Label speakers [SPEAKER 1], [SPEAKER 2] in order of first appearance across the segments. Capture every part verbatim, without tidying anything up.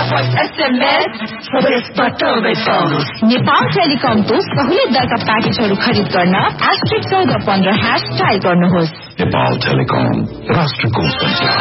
[SPEAKER 1] नेपाल टेलिकमको सहुलियत दरका प्याकेजहरू खरिद गर्न एस्ट्रिक चौध पन्ध्र ह्यास ट्राई गर्नुहोस्।
[SPEAKER 2] नेपाल टेलिकम, राष्ट्रको संचार।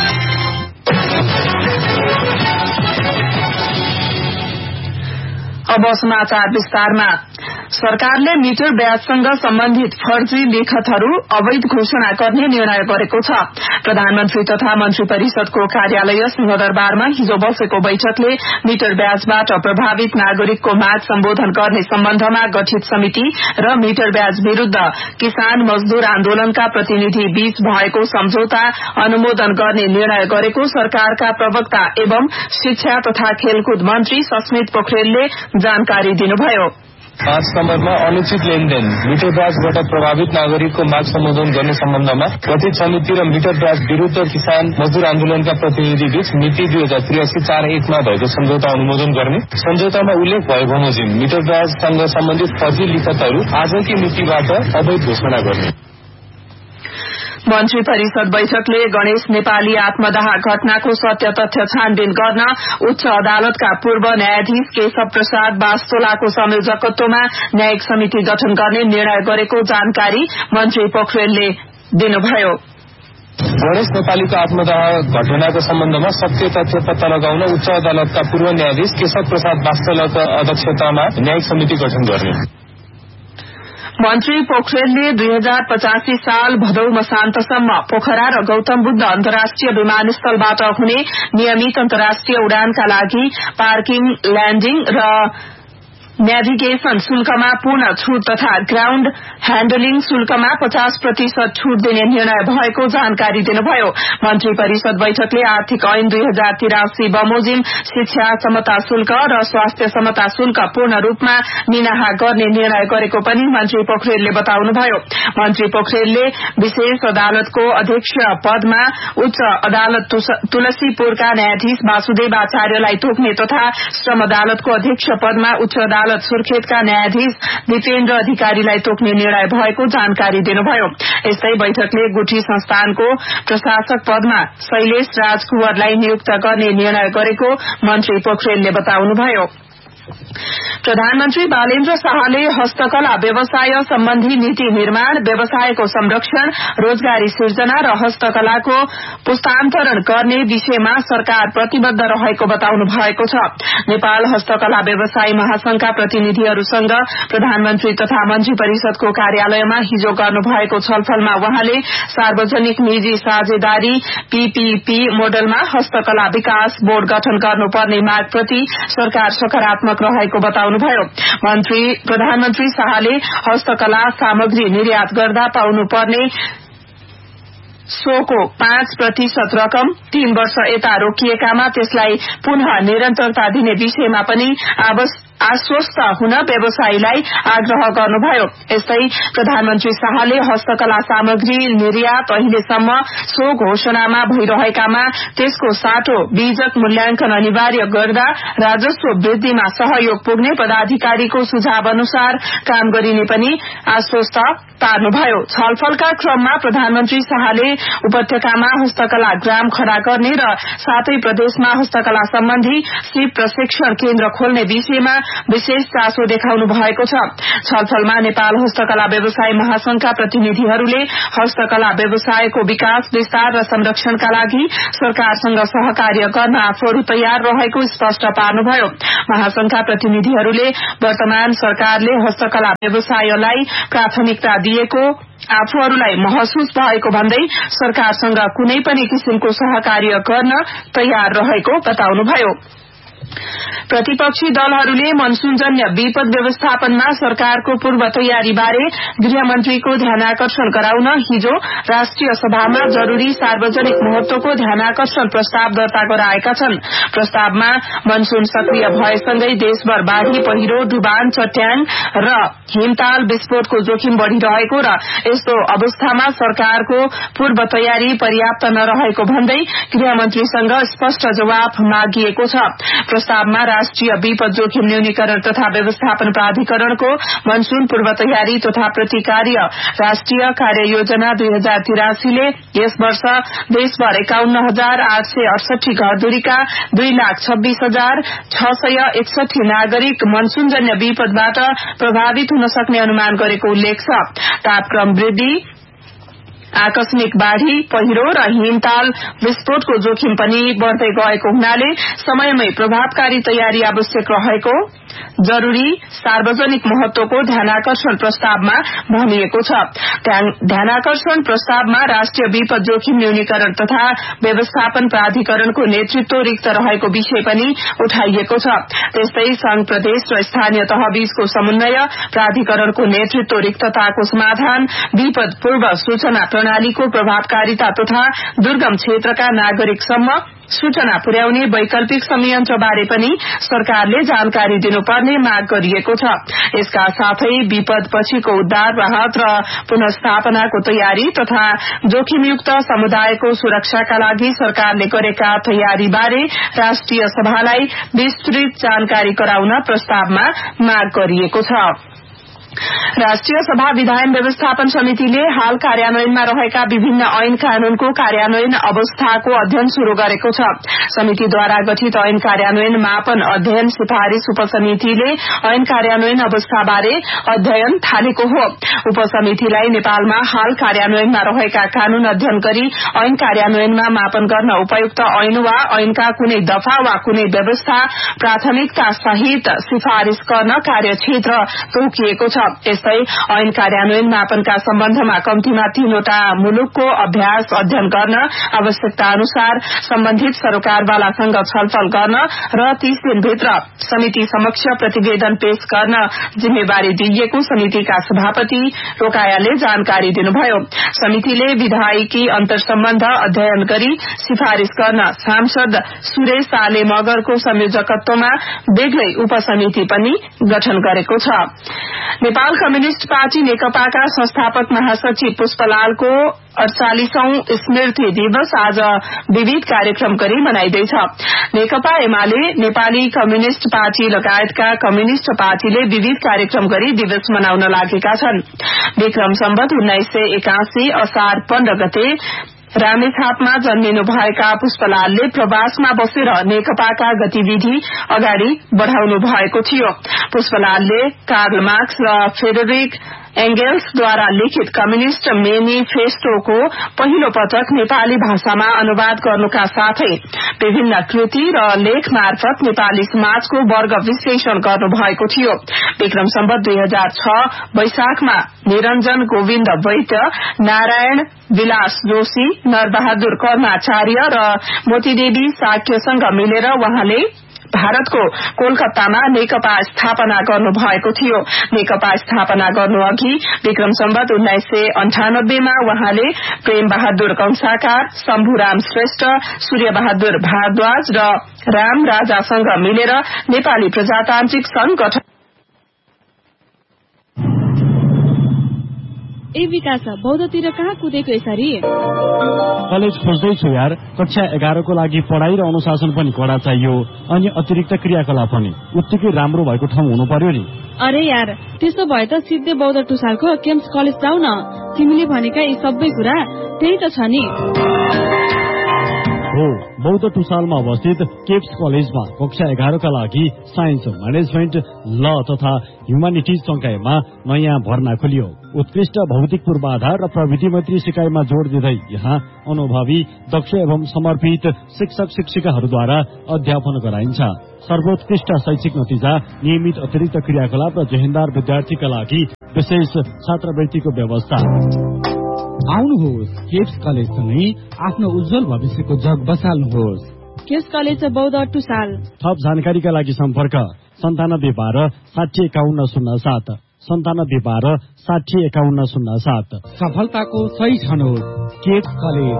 [SPEAKER 3] अब समाचार विस्तारमा। सरकारले मिटर ब्याजसँग सम्बन्धित फर्जी लेखतहरू अवैध घोषणा गर्ने निर्णय गरेको छ। प्रधानमन्त्री तथा मन्त्री परिषदको कार्यालय सिंहदरबारमा हिजो बसेको बैठकले मिटर ब्याजबाट प्रभावित नागरिकको माग सम्बोधन गर्ने सम्बन्धमा गठित समिति र मिटर ब्याज विरूद्ध किसान मजदूर आन्दोलनका प्रतिनिधि बीच भएको सम्झौता अनुमोदन गर्ने निर्णय गरेको सरकारका प्रवक्ता एवं शिक्षा तथा खेलकुद मन्त्री सस्मित पोखरेलले जानकारी दिनुभयो।
[SPEAKER 4] पाँच नम्बरमा अनुचित लेनदेन मिटर ब्याजबाट प्रभावित नागरिकको माग सम्बोधन गर्ने सम्बन्धमा गठित समिति र मिटर ब्याज विरूद्ध किसान मजदूर आन्दोलनका प्रतिनिधि बीच मिति दुई हजार त्रियासी चार एकमा भएको सम्झौता अनुमोदन गर्ने। सम्झौतामा उल्लेख भए बमोजिम मिटर ब्याजसँग सम्बन्धित फर्जी लिखतहरू आजकै मितिबाट अवैध घोषणा गर्ने।
[SPEAKER 3] मन्त्री परिषद बैठकले गणेश नेपाली आत्मदाह घटनाको सत्य तथ्य छानबिन गर्न उच्च अदालतका पूर्व न्यायाधीश केशव प्रसाद बास्तोलाको संयोजकत्वमा न्यायिक समिति गठन गर्ने निर्णय गरेको जानकारी मन्त्री पोखरेलले दिनुभयो।
[SPEAKER 4] गणेश नेपालीको आत्मदाह घटनाको सम्बन्धमा सत्य तथ्य पत्ता लगाउन उच्च अदालतका पूर्व न्यायाधीश केशव प्रसाद बास्तोलाको अध्यक्षतामा न्यायिक समिति गठन गर्ने।
[SPEAKER 3] मन्त्री पोखरेलले दुई हजार पचासी साल भदौ मसान्तसम्म पोखरा र गौतम बुद्ध अन्तर्राष्ट्रिय विमानस्थलबाट हुने नियमित अन्तर्राष्ट्रिय उडानका लागि पार्किङ, ल्याण्डिङ र नेभिगेशन शुल्कमा पूर्ण छूट तथा ग्राउण्ड ह्याण्डलिङ शुल्कमा पचास प्रतिशत छूट दिने निर्णय भएको जानकारी दिनुभयो। मन्त्री परिषद बैठकले आर्थिक ऐन दुई हजार तिरासी बमोजिम शिक्षा समता शुल्क र स्वास्थ्य समता शुल्क पूर्ण रूपमा निनाहा गर्ने निर्णय गरेको पनि मन्त्री पोखरेलले बताउनुभयो। मन्त्री पोखरेलले विशेष अदालतको अध्यक्ष पदमा उच्च अदालत तुलसीपुरका न्यायाधीश वासुदेव आचार्यलाई तोक्ने तथा श्रम अदालतको अध्यक्ष पदमा उच्च अदालत सुर्खेतका न्यायाधीश दिपेन्द्र अधिकारीलाई तोक्ने निर्णय भएको जानकारी दिनुभयो। यस्तै बैठकले गुठी संस्थानको प्रशासक पदमा शैलेश राज कुँवरलाई नियुक्त गर्ने निर्णय गरेको मन्त्री पोखरेलले बताउनुभयो। प्रधानमन्त्री बालेन्द्र शाहले हस्तकला व्यवसाय सम्बन्धी नीति निर्माण, व्यवसायको संरक्षण, रोजगारी सिर्जना र हस्तकलाको पुस्तान्तरण गर्ने विषयमा सरकार प्रतिबद्ध रहेको बताउनु भएको छ। नेपाल हस्तकला व्यवसायी महासंघका प्रतिनिधिहरूसँग प्रधानमन्त्री तथा मन्त्री परिषदको कार्यालयमा हिजो गर्नुभएको छलफलमा वहाँले सार्वजनिक निजी साझेदारी पीपीपी मोडलमा हस्तकला विकास बोर्ड गठन गर्नुपर्ने मागप्रति सरकार सकारात्मक रहेको बताउनुभयो। मन्त्री प्रधानमन्त्री शाहले हस्तकला सामग्री निर्यात गर्दा पाउनुपर्ने सोको पाँच प्रतिशत रकम तीन वर्ष यता रोकिएकामा त्यसलाई पुनः निरन्तरता दिने विषयमा पनि आश्वस्त हुन व्यवसायीलाई आग्रह गर्नुभयो। यस्तै प्रधानमन्त्री शाहले हस्तकला सामग्री निर्यात अहिलेसम्म सो घोषणामा भइरहेकामा त्यसको साटो बीजक मूल्याङ्कन अनिवार्य गर्दा राजस्व वृद्धिमा सहयोग पुग्ने पदाधिकारीको सुझाव अनुसार काम गरिने पनि आश्वस्त पार्नुभयो। छलफलका क्रममा प्रधानमन्त्री शाहले उपत्यकामा हस्तकला ग्राम खड़ा गर्ने र सातै प्रदेशमा हस्तकला सम्बन्धी सिप प्रशिक्षण केन्द्र खोल्ने विषयमा विशेष चासो देखाउनु भएको छ। छलफलमा नेपाल हस्तकला व्यवसायी महासंघका प्रतिनिधिहरूले हस्तकला व्यवसायको विकास, विस्तार र संरक्षणका लागि सरकारसँग सहकार्य गर्न आफूहरू तयार रहेको स्पष्ट पार्नुभयो। महासंघका प्रतिनिधिहरूले वर्तमान सरकारले हस्तकला व्यवसायलाई प्राथमिकता दिएको आफूहरूलाई महसुस भएको भन्दै सरकारसँग कुनै पनि किसिमको सहकार्य गर्न तयार रहेको बताउनुभयो। प्रतिपक्षी दलहरूले मनसूनजन्य विपद व्यवस्थापनमा सरकारको पूर्व तयारी बारे गृहमन्त्रीको ध्यानाकर्षण गराउन हिजो राष्ट्रिय सभामा जरूरी सार्वजनिक महत्वको ध्यानाकर्षण प्रस्ताव दर्ता गराएका छन्। प्रस्तावमा मनसून सक्रिय भएसँगै देशभर बाढ़ी, पहिरो, डुबान, चट्याङ र हिमताल विस्फोटको जोखिम बढ़िरहेको र यस्तो अवस्थामा सरकारको पूर्व तयारी पर्याप्त नरहेको भन्दै गृहमन्त्रीसँग स्पष्ट जवाफ मागिएको छ। प्रस्तावमा राष्ट्रिय विपद जोखिम न्यूनीकरण तथा व्यवस्थापन प्राधिकरणको मनसून पूर्व तयारी तथा प्रतिकार्य राष्ट्रिय कार्ययोजना दुई हजार तिरासीले यस वर्ष देशभर एकाउन्न हजार आठ सय अडसठी घरधुरीका दुई लाख छब्बीस हजार छ सय एकसठी नागरिक मनसूनजन्य विपदबाट प्रभावित हुन सक्ने अनुमान गरेको उल्लेख छ। तापक्रम वृद्धि, आकस्मिक बाढ़ी, पहिरो र हिमताल विस्फोटको जोखिम पनि बढ़दै गएको हुनाले समयमै प्रभावकारी तयारी आवश्यक रहेको जरूरी सार्वजनिक महत्वको ध्यानाकर्षण प्रस्तावमा भनिएको छ। ध्यानाकर्षण प्रस्तावमा राष्ट्रिय विपद जोखिम न्यूनीकरण तथा व्यवस्थापन प्राधिकरणको नेतृत्व रिक्त रहेको विषय पनि उठाइएको छ। त्यस्तै संघ प्रदेश र स्थानीय तह बीचको समन्वय, प्राधिकरणको नेतृत्व रिक्तताको समाधान, विपद पूर्व सूचना प्रणालीको प्रभावकारिता तथा दुर्गम क्षेत्रका नागरिकसम्म सूचना पुर्याउने वैकल्पिक संयन्त्र बारे पनि सरकारले जानकारी दिनुपर्ने माग गरिएको छ। यसका साथै विपद पछिको उद्धार, राहत र पुनर्स्थापनाको तयारी तथा जोखिमयुक्त समुदायको सुरक्षाका लागि सरकारले गरेका तयारी बारे राष्ट्रिय सभालाई विस्तृत जानकारी गराउन प्रस्तावमा माग गरिएको छ। राष्ट्रिय सभा विधायन व्यवस्थापन समितिले हाल कार्यान्वयनमा रहेका विभिन्न ऐन कानूनको कार्यान्वयन अवस्थाको अध्ययन शुरू गरेको छ। समितिद्वारा गठित ऐन कार्यान्वयन मापन अध्ययन सिफारिश उपसमितिले ऐन कार्यान्वयन अवस्थाबारे अध्ययन थालेको हो। उपसमितिलाई नेपालमा हाल कार्यान्वयनमा रहेका कानून अध्ययन गरी ऐन कार्यान्वयनमा मापन गर्न उपयुक्त ऐन वा ऐनका कुनै दफा वा कुनै व्यवस्था प्राथमिकता सहित सिफारिश गर्न कार्यक्षेत्र तोकिएको छ। यस्तै ऐन कार्यान्वयन मापनका सम्बन्धमा कम्तीमा तीनवटा मुलुकको अभ्यास अध्ययन गर्न, आवश्यकता अनुसार सम्बन्धित सरकारवालासँग छलफल गर्न र तीस दिनभित्र समिति समक्ष प्रतिवेदन पेश गर्न जिम्मेवारी दिइएको समितिका सभापति रोकायाले जानकारी दिनुभयो। समितिले विधायिकी अन्तर्सम्बन्ध अध्ययन गरी सिफारिश गर्न सांसद सुरेश आले मगरको संयोजकत्वमा बेग्लै उपसमिति पनि गठन गरेको छ। नेपाल कम्युनिष्ट पार्टी नेकपाका संस्थापक महासचिव पुष्पलालको अड़चालीसौं स्मृति दिवस आज विविध कार्यक्रम गरी मनाइँदैछ। नेकपा एमाले, नेपाली कम्युनिष्ट पार्टी लगायतका कम्युनिष्ट पार्टीले विविध कार्यक्रम गरी दिवस मनाउन लागेका छन्। विक्रम सम्वत उन्नाइस सय एकासी असार पन्ध्र गते रामेछापमा जन्मिनु भएका पुष्पलालले प्रवासमा बसेर नेकपाका गतिविधि अगाडि बढ़ाउनु भएको थियो। पुष्पलालले कार्ल मार्क्स र फ्रेडरिक एंगेल्सद्वारा लिखित कम्युनिष्ट मेनिफेस्टोको पहिलो पटक नेपाली भाषामा अनुवाद गर्नुका साथै विभिन्न कृति र लेख मार्फत नेपाली समाजको वर्ग विश्लेषण गर्नुभएको थियो। विक्रम सम्वत दुई हजार छ वैशाखमा निरञ्जन गोविन्द वैद्य, नारायण विलास जोशी, नरबहादुर कर्माचार्य र मोतीदेवी साक्यसँग मिलेर वहाँले भारतको कोलकातामा नेकपा स्थापना गर्नु भएको थियो। नेकपा स्थापना गर्नु अघि विक्रम सम्वत उन्नाइस सय अन्ठानब्बेमा वहाँले प्रेम बहादुर कंसाकार, शम्भुराम श्रेष्ठ, सूर्य बहादुर भारद्वाज र राम राजासँग मिलेर नेपाली प्रजातान्त्रिक संघ गठन।
[SPEAKER 5] ए विकास, बौद्धतिर कहाँ कुदेको यसरी?
[SPEAKER 6] कलेज खोज्दैछु यार। कक्षा एघारको लागि पढाइ र अनुशासन पनि कडा चाहियो, अनि अतिरिक्त क्रियाकलाप पनि उत्तिकै राम्रो भएको ठाउँ हुनु पर्यो नि।
[SPEAKER 5] अरे यार, त्यस्तो भए त सिधै बौद्ध टुसालको केम्स कलेज जाऊ न। तिमीले भनेका यी सबै कुरा त्यही त छ नि।
[SPEAKER 6] हो, बौद्ध टुसालमा अवस्थित केप्स कलेजमा कक्षा एघारका लागि साइन्स, म्यानेजमेन्ट, ल तथा ह्युमानिटिज संकायमा नयाँ भर्ना खोलियो। उत्कृष्ट भौतिक पूर्वाधार र प्रविधि मैत्री सिकाइमा जोड़ दिँदै यहाँ अनुभवी, दक्ष एवं समर्पित शिक्षक शिक्षिकाहरूद्वारा अध्यापन गराइन्छ। सर्वोत्कृष्ट शैक्षिक नतिजा, नियमित अतिरिक्त क्रियाकलाप र जेहेन्दार विद्यार्थीका लागि विशेष छात्रवृत्तिको व्यवस्था।
[SPEAKER 7] आउनुहोस्, केप्स कलेजसँगै आफ्नो उज्जवल भविष्यको जग बसाल्नुहोस्।
[SPEAKER 5] केप्स कलेज बौद्ध टुसाल।
[SPEAKER 6] थप जानकारीका लागि सम्पर्क सन्तानब्बे बाह्र साठी एकाउन्न शून्य सात सन्तानब्बे बाह्र साठी एकाउन्न शून्य सात।
[SPEAKER 7] सफलताको सही छनौट, केप्स कलेज।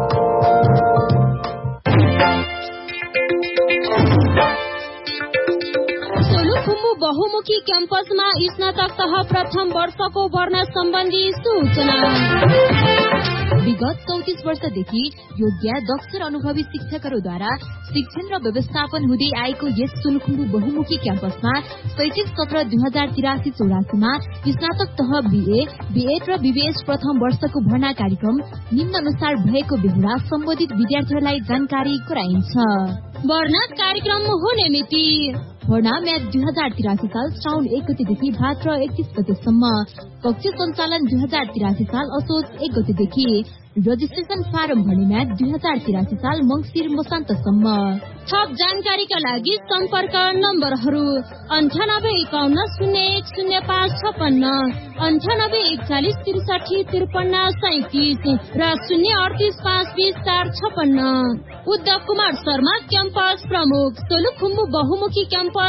[SPEAKER 8] सोलुखुम्बु बहुमुखी क्याम्पसमा स्नातक तह प्रथम वर्षको भर्ना सम्बन्धी सूचना। विगत चौतिस वर्षदेखि योग्य दक्ष र अनुभवी शिक्षकहरूद्वारा शिक्षण र व्यवस्थापन हुँदै आएको यस सोलुखुम्बु बहुमुखी क्याम्पसमा शैक्षिक सत्र दुई हजार तिरासी चौरासीमा स्नातक तह बीए बीएड र बीबीएस प्रथम वर्षको भर्ना कार्यक्रम निम्न अनुसार भएको बेहुरा सम्बन्धित विद्यार्थीहरूलाई जानकारी गराइन्छ।
[SPEAKER 9] भर्ना कार्यक्रम हुने मिति
[SPEAKER 8] भर्ना म्याच दुई हजार तिरासी साल श्रावण एक गतेदेखि भाद्र एकतीस गतेसम्म। कक्ष सञ्चालन दुई हजार तिरासी साल असोज एक गतेदेखि। रजिस्ट्रेशन फारम भर्ने म्याच दुई हजार तिरासी साल मंगिर मसान्तसम्म।
[SPEAKER 9] थप जानकारीका लागि सम्पर्क नम्बरहरू अन्ठानब्बे एकाउन्न शून्य एक शून्य पाँच छपन्न, अन्ठानब्बे एकचालिस त्रिसाठी त्रिपन्न सैतिस र शून्य अडतिस पाँच बिस चार छपन्न। उद्धव कुमार शर्मा क्याम्पस प्रमुख, सोलुखुम्बु बहुमुखी क्याम्पस